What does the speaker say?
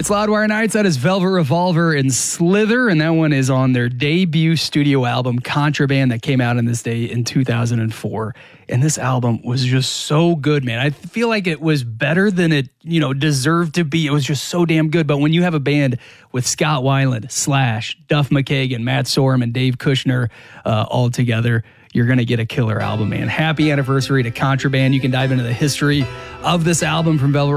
It's Loudwire Nights. That is Velvet Revolver and Slither, and that one is on their debut studio album, Contraband, that came out in 2004. And this album was just so good, man. I feel like it was better than it, deserved to be. It was just so damn good. But when you have a band with Scott Weiland, Slash, Duff McKagan, Matt Sorum, and Dave Kushner all together, you're going to get a killer album, man. Happy anniversary to Contraband. You can dive into the history of this album from Velvet